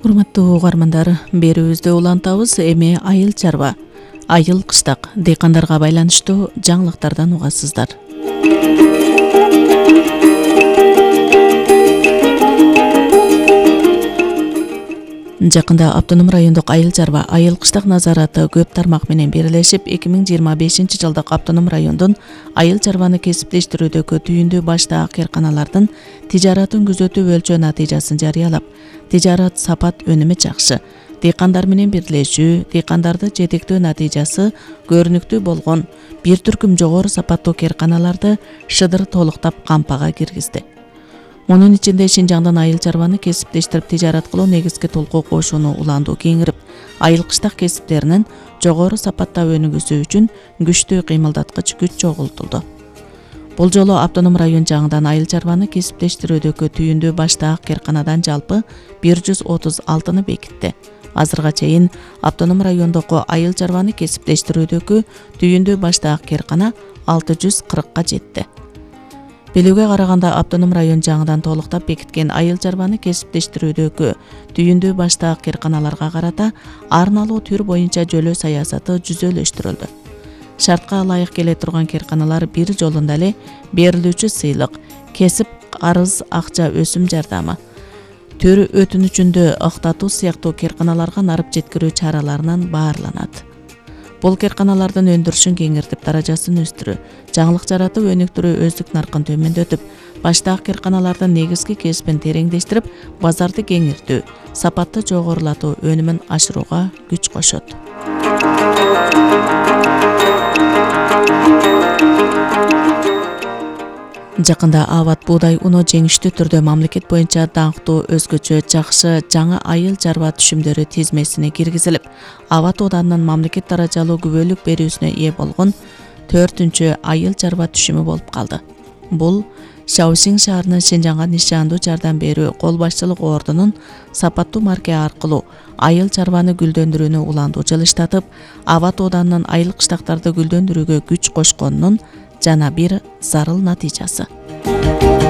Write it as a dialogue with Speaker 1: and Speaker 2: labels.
Speaker 1: Урматтуу угармандар, берүүбүздө улантабыз эми айыл чарба, айыл кыштак дыйкандарга байланыштуу жаңылыктардан угасыздар. Жакында Автоном райондук айыл чарба, айыл кыштак назараты көп тармак менен бирлешип 2025 жылдык Автоном райондун айыл чарбаны кесиптештирүүдөгү түйүндүү баштаак кыйрканалардын тижаратын күзөтүү өлчөө натыйжасын жарыялап, тижарат сапат өнүмү жакшы, дыйкандар менен бирлешүү, дыйкандарды жетектөө натыйжасы көрүнүктүү болгон бир түркүм жогору сапаттуу кыйрканаларды шыдыр толуктап кампага киргизди. Мунун ичинде Шинжаңдан айыл чарбаны кесиптештирип тижарат кылуу негизги толку кошууну уландуу кеңирип, айыл кыштак кесиптеринин жогору сапатта өнүгүүсү үчүн күчтүү кыймылдаткыч күч чогултулду. Бул жолу Автоном район жаңыдан айыл чарбаны кесиптештирүүдөгү түйүндүү баштаак кыйрканадан жалпы 136-ны бекитти. Азырга чейин Автоном райондогу айыл чарбаны кесиптештирүүдөгү түйүндүү баштаак кыйркана 640-ка жетти. Билүүгө караганда Автоном район жаңыдан толуктап бекиткен айыл чарбаны кесиптештирүүдөгү түйүндүү баштаак кыйрканаларга карата арналуу түр боюнча жөлөө саясаты жүзөлөштүрүлдү. Шартка ылайык келе турган кыйрканалар бир жолунда эле берилүүчү сыйлык, кесип карыз акча өсүм жардамы, төр өтүнүчүндө ыктатуу сыяктуу кыйрканаларга нарып жеткирүү чараларынан баарланат. Бул кыйрканалардын өндүрүшүн кеңиртип, даражасын өстүрүү, жаңылык жаратып өнүктүрүү өздүк наркын төмөндөтүп, баштаак кыйрканалардын негизги кесибин тереңдештирип, базарды кеңиртүү, сапатты жогорулатуу, өнүмүн ашырууга күч кошот. Жакында Ават буудай уну жеңиштүү түрдө мамлекет боюнча даңктуу, өзгөчө, жакшы жаңы айыл чарба түшүмдөрү тизмесине киргизилип, Ават оданынын мамлекет даражалуу күбөлүк берүүсүнө ээ болгон 4-чү айыл чарба түшүмү болуп калды. Бул Шаосиң шаарынын Шинжаңга нишандуу жардам берүү кол башчылык ордунун сапаттуу марке аркылуу айыл чарбаны гүлдөндүрүүнү уландуу жылыштатып, Ават оданынын айыл кыштактарды гүлдөндүрүүгө күч кошконунун жана бир зарыл натыйжасы.